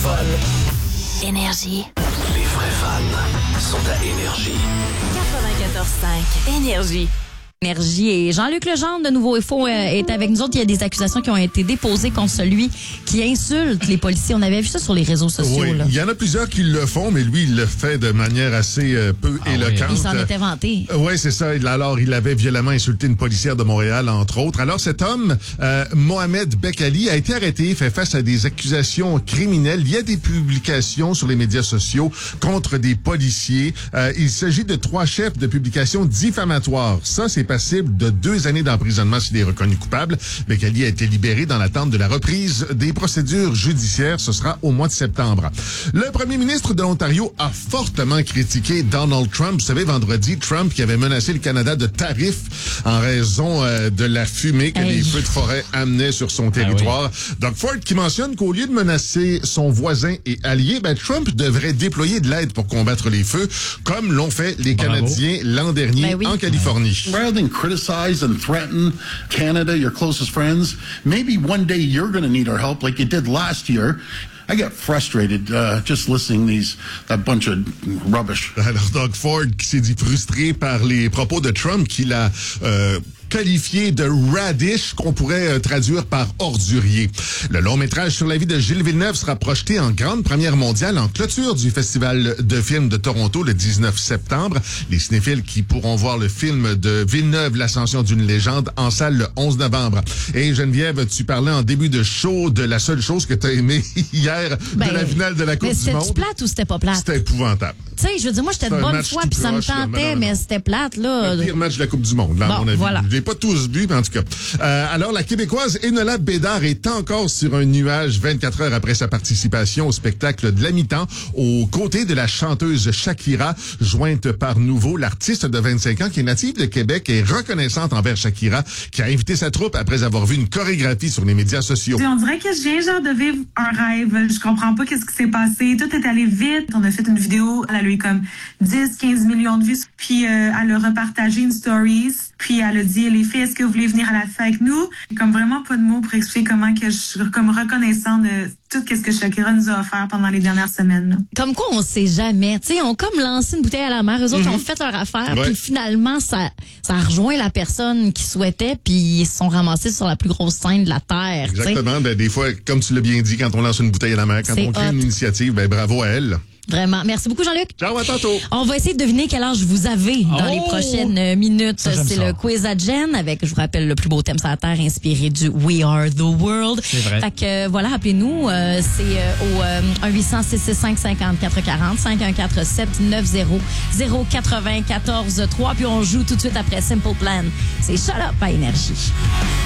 fun. Énergie. Les vrais fans sont à Énergie. 94.5. Énergie. Énergie et Jean-Luc Legendre, de Nouveau et Faux, est avec nous autres. Il y a des accusations qui ont été déposées contre celui qui insulte les policiers. On avait vu ça sur les réseaux sociaux. Oui, là. il y en a plusieurs qui le font, mais lui, il le fait de manière assez peu éloquente. Il s'en était vanté. Oui, c'est ça. Alors, il avait violemment insulté une policière de Montréal, entre autres. Alors, cet homme, Mohamed Bekali, a été arrêté, fait face à des accusations criminelles. Il y a des publications sur les médias sociaux contre des policiers. Il s'agit de 3 chefs de publications diffamatoires. Ça, c'est passible de 2 années d'emprisonnement s'il est reconnu coupable. Bekali a été libéré dans l'attente de la reprise des procédures judiciaires. Ce sera au mois de septembre. Le premier ministre de l'Ontario a fortement critiqué Donald Trump. Vous savez, vendredi, Trump qui avait menacé le Canada de tarifs en raison de la fumée que les feux de forêt amenaient sur son territoire. Doug Ford qui mentionne qu'au lieu de menacer son voisin et allié, Trump devrait déployer de l'aide pour combattre les feux, comme l'ont fait les Canadiens l'an dernier en Californie. Rather than criticize and threaten Canada, your closest friends, maybe one day you're going to need our help like you did last year. I get frustrated just listening that bunch of rubbish. Alors, Doug Ford qui s'est dit frustré par les propos de Trump qu'il a qualifié de radish, qu'on pourrait traduire par ordurier. Le long-métrage sur la vie de Gilles Villeneuve sera projeté en grande première mondiale en clôture du Festival de films de Toronto le 19 septembre. Les cinéphiles qui pourront voir le film de Villeneuve, L'ascension d'une légende, en salle le 11 novembre. Et Geneviève, tu parlais en début de show de la seule chose que tu as aimée hier, de la finale de la Coupe du Monde. C'était plate ou c'était pas plate? C'était épouvantable. Tu sais, je veux dire, moi, j'étais de bonne foi, puis ça me tentait, mais c'était plate, là. Le pire match de la Coupe du Monde, là, à mon avis. Voilà. Je l'ai pas tous vu, mais en tout cas. Alors, la Québécoise Enola Bédard est encore sur un nuage 24 heures après sa participation au spectacle de la mi-temps, aux côtés de la chanteuse Shakira, jointe par Nouveau. L'artiste de 25 ans, qui est native de Québec, est reconnaissante envers Shakira, qui a invité sa troupe après avoir vu une chorégraphie sur les médias sociaux. On dirait que je viens genre de vivre un rêve. Je comprends pas qu'est-ce qui s'est passé. Tout est allé vite. On a fait une vidéo, elle a eu comme 10-15 millions de vues. Puis elle a repartagé une stories. Puis elle a dit, les filles, est-ce que vous voulez venir à la fête avec nous? Comme vraiment pas de mots pour expliquer comment que je suis comme reconnaissant de tout ce que Shakira nous a offert pendant les dernières semaines. Là. Comme quoi, on sait jamais. Tu sais, on comme lancé une bouteille à la mer. Eux autres ont fait leur affaire. Puis finalement, ça a rejoint la personne qui souhaitait. Puis ils se sont ramassés sur la plus grosse scène de la Terre. Exactement. Des fois, comme tu l'as bien dit, quand on lance une bouteille à la mer, quand on crée une initiative, bravo à elle. Vraiment. Merci beaucoup, Jean-Luc. Ciao, à tantôt. On va essayer de deviner quel âge vous avez dans les prochaines minutes. C'est le quiz à Jen avec, je vous rappelle, le plus beau thème sur la Terre inspiré du We Are the World. C'est vrai. Fait que, voilà, appelez-nous. C'est au 1-800-665-5440, 514-790-094-3. Puis on joue tout de suite après Simple Plan. C'est Shut Up à Énergie.